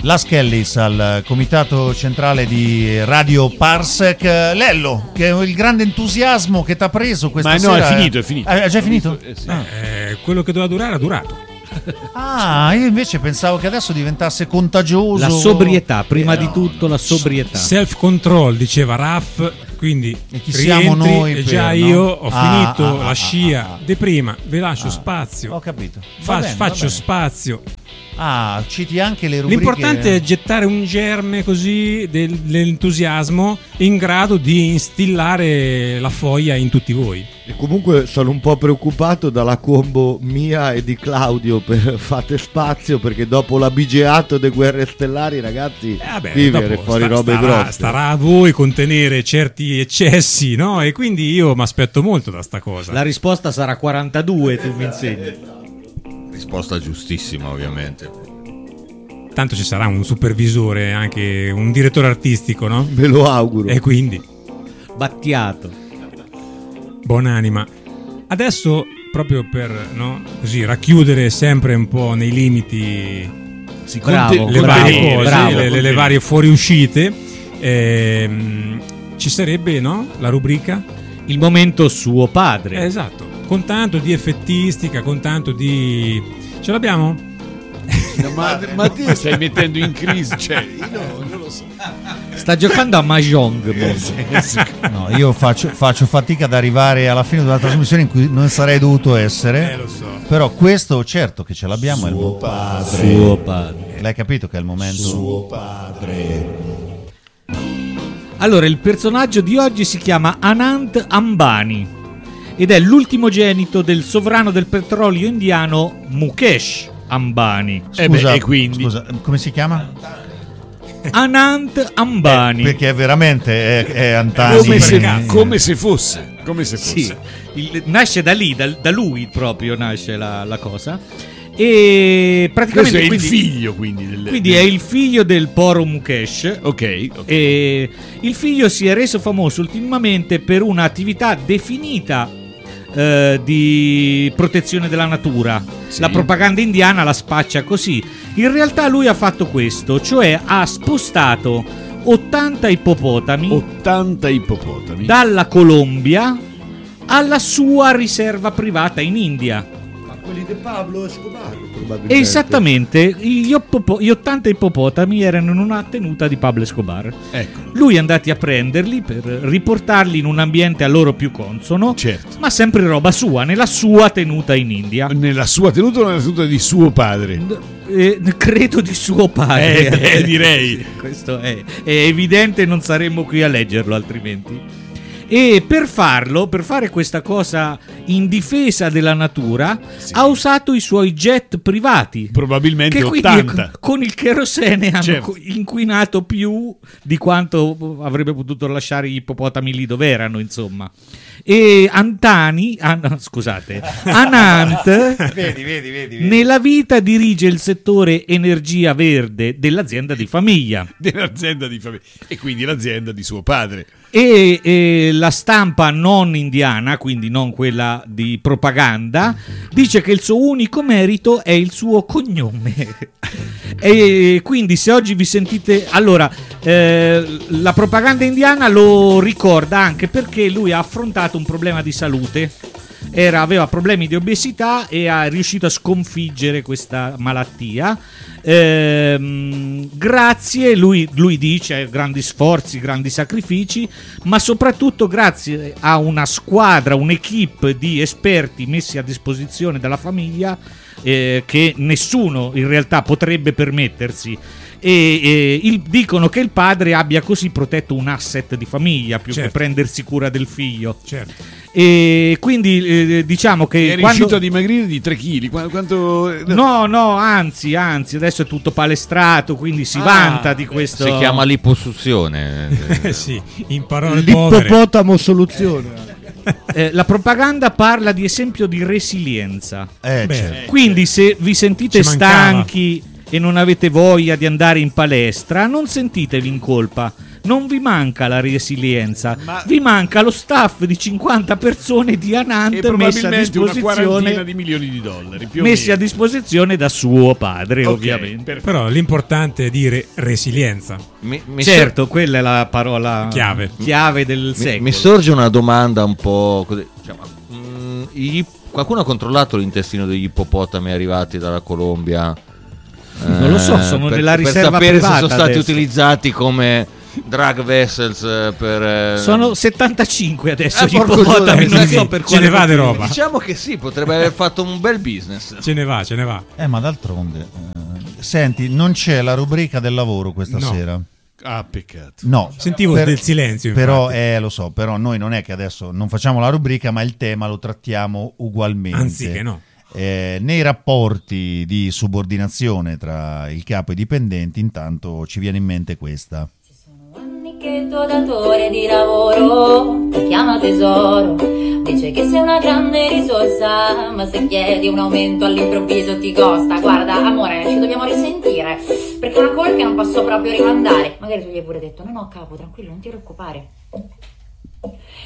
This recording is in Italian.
Las Kellis al comitato centrale di Radio Parsec. Lello, che è il grande entusiasmo che t'ha preso questa sera. Ma no, è finito. È già finito? Sì. Quello che doveva durare ha durato. Io invece pensavo che adesso diventasse contagioso. La sobrietà, prima di tutto la sobrietà. Self-control, diceva Raff, quindi e chi siamo noi e per, già no? io ho finito la scia di prima, vi lascio spazio. Ho capito. Faccio spazio. Citi anche le rubriche. L'importante è gettare un germe così dell'entusiasmo in grado di instillare la foglia in tutti voi. E comunque sono un po' preoccupato dalla combo mia e di Claudio per Fate Spazio, perché dopo l'abigeato delle Guerre Stellari, ragazzi, vivere fuori robe grosse. Starà a voi contenere certi eccessi, no? E quindi io mi aspetto molto da sta cosa. La risposta sarà 42, tu mi insegni. Risposta giustissima, ovviamente. Tanto ci sarà un supervisore, anche un direttore artistico, no? Ve lo auguro. E quindi Battiato. Buonanima. Adesso, proprio per così racchiudere sempre un po' nei limiti le varie cose, le varie fuoriuscite, ci sarebbe, no? La rubrica Il momento suo padre. Esatto. Con tanto di effettistica, con tanto di... Ce l'abbiamo? Ma ti stai mettendo in crisi, cioè, non lo so. Sta giocando a Mahjong. No, io faccio fatica ad arrivare alla fine della trasmissione in cui non sarei dovuto essere. Lo so. Però questo certo che ce l'abbiamo. Suo padre. L'hai capito che è il momento? Suo padre. Allora, il personaggio di oggi si chiama Anant Ambani ed è l'ultimogenito del sovrano del petrolio indiano Mukesh Ambani. Scusa, quindi come si chiama? Anant Ambani. Perché veramente è Antani. come se fosse. Sì, nasce da lì, da lui proprio nasce la cosa. E praticamente questo è il figlio, quindi è il figlio del Poro Mukesh. Ok. E il figlio si è reso famoso ultimamente per un'attività definita di protezione della natura. Sì. La propaganda indiana la spaccia così. In realtà lui ha fatto questo, cioè ha spostato 80 ippopotami dalla Colombia alla sua riserva privata in India. Quelli di Pablo Escobar, probabilmente. Esattamente, gli 80 ippopotami erano in una tenuta di Pablo Escobar. Eccolo. Lui è andato a prenderli per riportarli in un ambiente a loro più consono, Certo. ma sempre roba sua, nella sua tenuta in India. Nella sua tenuta o nella tenuta di suo padre? Credo di suo padre. Direi. Questo è evidente, non saremmo qui a leggerlo altrimenti. E per fare questa cosa in difesa della natura, Sì. ha usato i suoi jet privati. Probabilmente che 80. Quindi con il kerosene hanno Certo. inquinato più di quanto avrebbe potuto lasciare gli ippopotami lì dove erano, insomma. E Anant Vedi. nella vita dirige il settore energia verde dell'azienda di famiglia. Dell'azienda di famiglia. E quindi l'azienda di suo padre. E la stampa non indiana, quindi non quella di propaganda, dice che il suo unico merito è il suo cognome. E quindi se oggi vi sentite... Allora, la propaganda indiana lo ricorda anche perché lui ha affrontato un problema di salute. Aveva problemi di obesità e è riuscito a sconfiggere questa malattia. Grazie, lui dice, grandi sforzi, grandi sacrifici, ma soprattutto grazie a una squadra, un'equipe di esperti messi a disposizione dalla famiglia, che nessuno in realtà potrebbe permettersi. Dicono che il padre abbia così protetto un asset di famiglia più che prendersi cura del figlio. Certo. E quindi diciamo che è riuscito a dimagrire di 3 kg. Quanto... No, anzi, adesso è tutto palestrato, quindi si vanta di questo. Si chiama liposuzione. Sì, in parole povere. L'ippopotamo soluzione. La propaganda parla di esempio di resilienza. Certo. Quindi se vi sentite Ci mancava. stanchi e non avete voglia di andare in palestra, non sentitevi in colpa. non vi manca la resilienza, vi manca lo staff di 50 persone di Anant messi a disposizione, una quarantina di milioni di dollari messi a disposizione da suo padre, ovviamente. Però l'importante è dire resilienza. Certo, quella è la parola chiave del secolo. Mi sorge una domanda un po' così, qualcuno ha controllato l'intestino degli ippopotami arrivati dalla Colombia? Non lo so, sono nella riserva per sapere privata se sono stati adesso. utilizzati come drug vessels per sono 75 adesso gli porco ippopotami, Giuda, non so per ce ne va di roba. Diciamo che sì, potrebbe aver fatto un bel business. Ce ne va. Ma d'altronde senti, non c'è la rubrica del lavoro questa sera. Ah, peccato. No, sentivo del silenzio, però lo so, però noi non è che adesso non facciamo la rubrica, ma il tema lo trattiamo ugualmente. Anziché no. Nei rapporti di subordinazione tra il capo e i dipendenti, intanto ci viene in mente questa. Ci sono anni che il tuo datore di lavoro ti chiama tesoro, dice che sei una grande risorsa, ma se chiedi un aumento all'improvviso ti costa. Guarda amore, ci dobbiamo risentire, perché è una call che non posso proprio rimandare. Magari tu gli hai pure detto: no capo, tranquillo, non ti preoccupare.